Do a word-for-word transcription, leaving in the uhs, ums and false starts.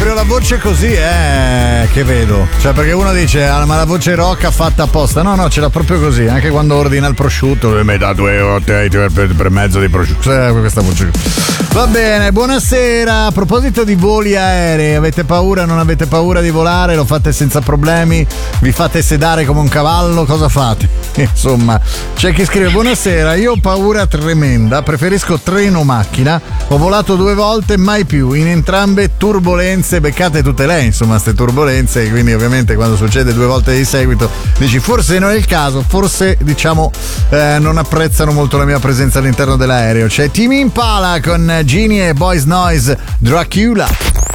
proprio la voce così, eh, che vedo. Cioè, perché uno dice, ah, ma la voce rock fatta apposta. No, no, ce l'ha proprio così. Anche quando ordina il prosciutto, mi dà due euro per, per mezzo di prosciutto. Questa voce. Va bene, buonasera. A proposito di voli aerei, avete paura, non avete paura di volare? Lo fate senza problemi? Vi fate sedare come un cavallo? Cosa fate? Insomma, c'è chi scrive, buonasera, io ho paura tremenda, preferisco treno macchina, ho volato due volte, mai più, in entrambe turbolenze, beccate tutte lei, insomma, queste turbolenze, quindi ovviamente quando succede due volte di seguito dici forse non è il caso, forse diciamo eh, non apprezzano molto la mia presenza all'interno dell'aereo. C'è Timi Impala con Genie e Boys Noise, Dracula.